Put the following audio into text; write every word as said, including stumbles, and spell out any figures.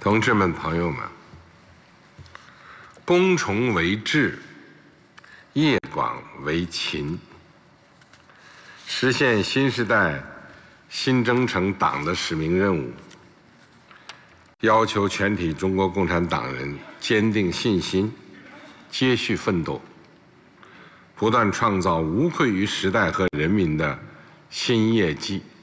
同志们、朋友们，攻崇为治，业广为勤，实现新时代新征程党的使命任务，要求全体中国共产党人坚定信心，接续奋斗，不断创造无愧于时代和人民的新业绩。